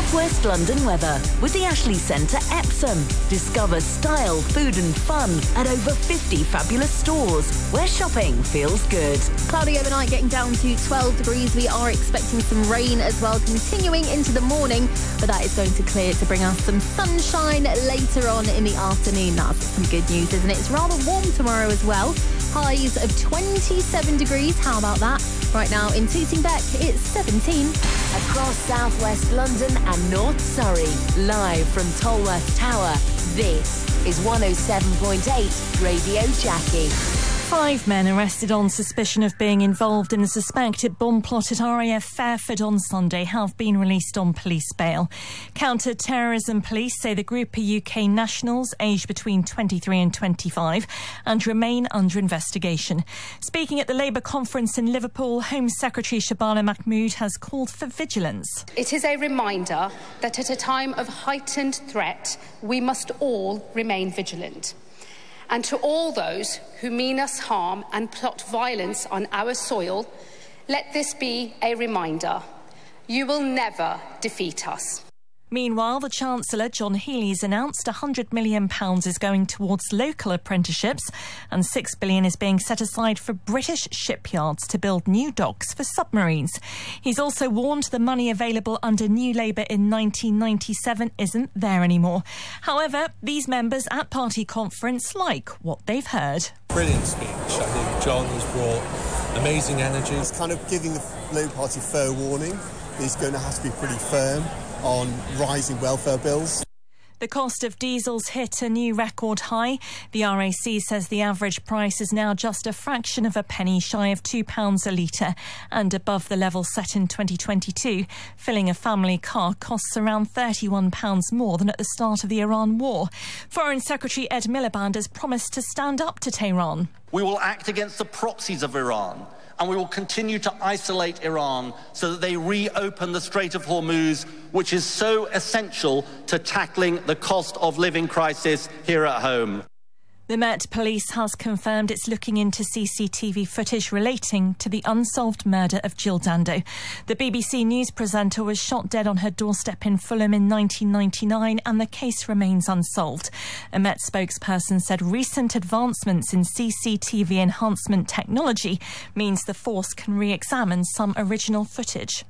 South West London weather with the Ashley Centre Epsom. Discover style, food and fun at over 50 fabulous stores where shopping feels good. Cloudy overnight, getting down to 12 degrees. We are expecting some rain as well, continuing into the morning, but that is going to clear to bring us some sunshine later on in the afternoon. That's some good news, isn't it? It's rather warm tomorrow as well. Highs of 27 degrees. How about that? Right now in Tooting Bec, it's 17. Across South West London and North Surrey, live from Tolworth Tower, this is 107.8 Radio Jackie. 5 men arrested on suspicion of being involved in the suspected bomb plot at RAF Fairford on Sunday have been released on police bail. Counter-terrorism police say the group are UK nationals aged between 23 and 25 and remain under investigation. Speaking at the Labour conference in Liverpool, Home Secretary Shabana Mahmood has called for vigilance. It is a reminder that at a time of heightened threat, we must all remain vigilant. And to all those who mean us harm and plot violence on our soil, let this be a reminder. You will never defeat us. Meanwhile, the Chancellor, John Healey's announced £100 million is going towards local apprenticeships and £6 billion is being set aside for British shipyards to build new docks for submarines. He's also warned the money available under New Labour in 1997 isn't there anymore. However, these members at party conference like what they've heard. Brilliant speech. I think John has brought amazing energy. He's kind of giving the Labour Party fair warning. He's going to have to be pretty firm on rising welfare bills. The cost of diesel's hit a new record high. The RAC says the average price is now just a fraction of a penny shy of £2 a litre and above the level set in 2022. Filling a family car costs around £31 more than at the start of the Iran war. Foreign Secretary Ed Miliband has promised to stand up to Tehran. We will act against the proxies of Iran, and we will continue to isolate Iran so that they reopen the Strait of Hormuz, which is so essential to tackling the cost of living crisis here at home. The Met Police has confirmed it's looking into CCTV footage relating to the unsolved murder of Jill Dando. The BBC News presenter was shot dead on her doorstep in Fulham in 1999 and the case remains unsolved. A Met spokesperson said recent advancements in CCTV enhancement technology means the force can re-examine some original footage.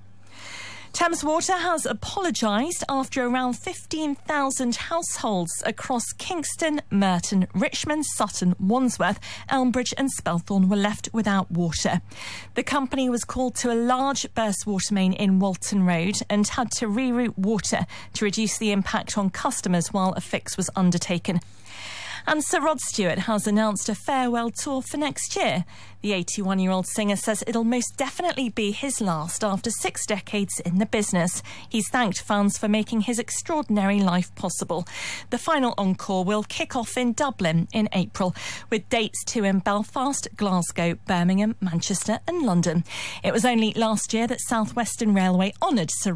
Thames Water has apologised after around 15,000 households across Kingston, Merton, Richmond, Sutton, Wandsworth, Elmbridge and Spelthorne were left without water. The company was called to a large burst water main in Walton Road and had to reroute water to reduce the impact on customers while a fix was undertaken. And Sir Rod Stewart has announced a farewell tour for next year. The 81-year-old singer says it'll most definitely be his last after 6 decades in the business. He's thanked fans for making his extraordinary life possible. The final encore will kick off in Dublin in April, with dates too in Belfast, Glasgow, Birmingham, Manchester and London. It was only last year that South Western Railway honoured Sir